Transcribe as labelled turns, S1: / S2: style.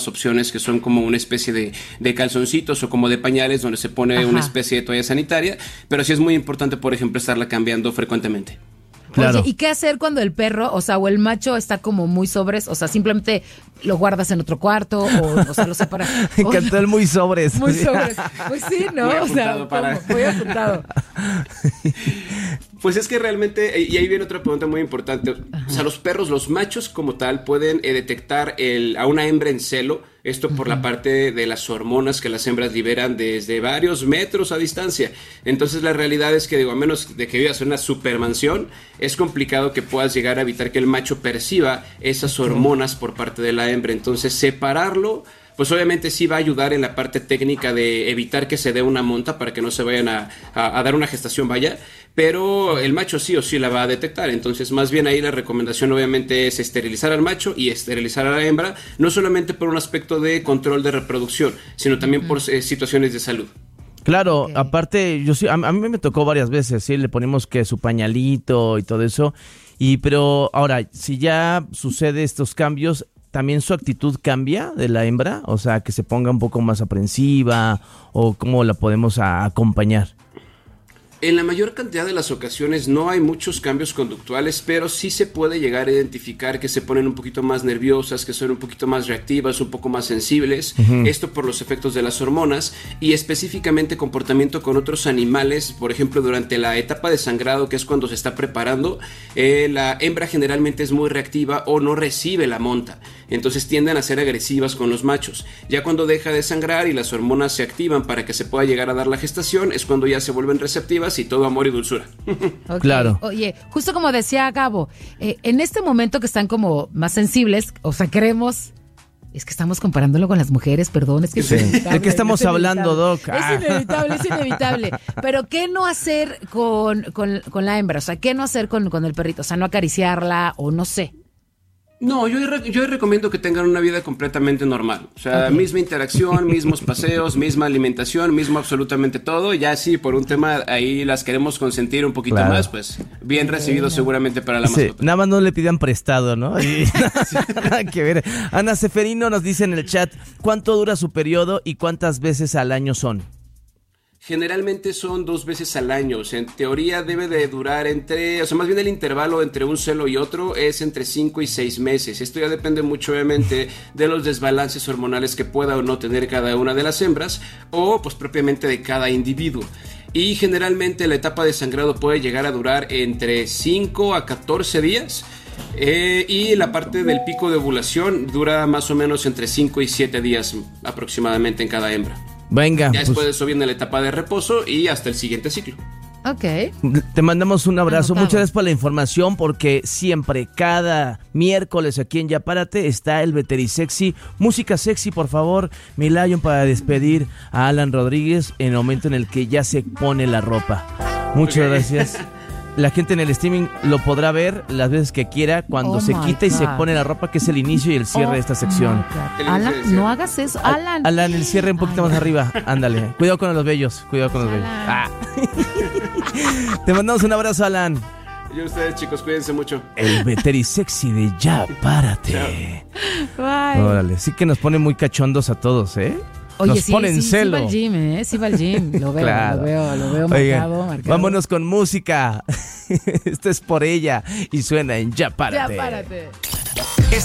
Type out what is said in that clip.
S1: opciones que son como una especie de calzoncitos o como de pañales donde se pone una especie de toalla sanitaria, pero sí es muy importante, por ejemplo, estarla cambiando frecuentemente.
S2: Claro.
S3: Oye, ¿y qué hacer cuando el perro, o el macho está como muy sobres? O sea, simplemente lo guardas en otro cuarto o sea, lo separas.
S2: Me encantó el muy sobres.
S3: Muy sobres. Pues sí, ¿no? Muy apuntado.
S1: Pues es que realmente, y ahí viene otra pregunta muy importante. O sea, los perros, los machos como tal, pueden detectar a una hembra en celo. Esto por la parte de las hormonas que las hembras liberan desde varios metros a distancia. Entonces la realidad es que, a menos de que vivas en una supermansión, es complicado que puedas llegar a evitar que el macho perciba esas hormonas por parte de la hembra. Entonces separarlo, pues obviamente sí va a ayudar en la parte técnica de evitar que se dé una monta para que no se vayan a dar una gestación, vaya. Pero el macho sí o sí la va a detectar. Entonces más bien ahí la recomendación obviamente es esterilizar al macho y esterilizar a la hembra, no solamente por un aspecto de control de reproducción, sino también por situaciones de salud.
S2: Claro, aparte, yo sí, a mí me tocó varias veces, sí, le ponemos que su pañalito y todo eso, pero ahora, si ya sucede estos cambios, ¿también su actitud cambia de la hembra? O sea, que se ponga un poco más aprensiva, o ¿cómo la podemos acompañar?
S1: En la mayor cantidad de las ocasiones no hay muchos cambios conductuales, pero sí se puede llegar a identificar que se ponen un poquito más nerviosas, que son un poquito más reactivas, un poco más sensibles. Esto por los efectos de las hormonas y específicamente comportamiento con otros animales. Por ejemplo, durante la etapa de sangrado, que es cuando se está preparando, la hembra generalmente es muy reactiva o no recibe la monta. Entonces tienden a ser agresivas con los machos. Ya cuando deja de sangrar y las hormonas se activan para que se pueda llegar a dar la gestación, es cuando ya se vuelven receptivas y todo amor y dulzura.
S3: Okay.
S2: Claro.
S3: Oye, justo como decía Gabo, en este momento que están como más sensibles, o sea, queremos... Es que estamos comparándolo con las mujeres, perdón, es que
S2: sí. ¿De qué estamos hablando, Doc?
S3: Es inevitable. Pero ¿qué no hacer con la hembra? O sea, ¿qué no hacer con el perrito? O sea, no acariciarla o no sé.
S1: No, yo recomiendo que tengan una vida completamente normal. O sea, misma interacción, mismos paseos, misma alimentación, mismo absolutamente todo. Ya sí, por un tema ahí las queremos consentir un poquito más, pues bien recibido seguramente para la mascota.
S2: Nada más no le pidan prestado, ¿no? Nada que ver. Ana Seferino nos dice en el chat, ¿cuánto dura su periodo y cuántas veces al año son?
S1: Generalmente son 2 veces al año, o sea, en teoría debe de durar más bien el intervalo entre un celo y otro es entre 5 y 6 meses. Esto ya depende mucho obviamente de los desbalances hormonales que pueda o no tener cada una de las hembras o pues propiamente de cada individuo. Y generalmente la etapa de sangrado puede llegar a durar entre 5 a 14 días. Y la parte del pico de ovulación dura más o menos entre 5 y 7 días aproximadamente en cada hembra.
S2: Venga.
S1: Ya después de eso viene la etapa de reposo y hasta el siguiente ciclo.
S3: Ok.
S2: Te mandamos un abrazo. Muchas gracias por la información, porque siempre, cada miércoles aquí en Ya Párate está el Veterisexy. Música sexy, por favor, mi Lion, para despedir a Alan Rodríguez en el momento en el que ya se pone la ropa. Muchas gracias. La gente en el streaming lo podrá ver las veces que quiera cuando se quita y se pone la ropa, que es el inicio y el cierre de esta sección.
S3: Alan, no hagas eso.
S2: Alan, el cierre un poquito más arriba. Ándale. Cuidado con los bellos. Te mandamos un abrazo, Alan.
S1: Y ustedes, chicos, cuídense mucho.
S2: El Veterisexy de Ya Párate.
S3: Bye.
S2: Órale, sí que nos pone muy cachondos a todos, ¿eh?
S3: Oye,
S2: nos ponen celo.
S3: Sí va al gym, lo veo,
S2: claro.
S3: lo veo marcado.
S2: Vámonos con música. Esto es Por Ella y suena en Ya Párate.
S3: Ya Párate.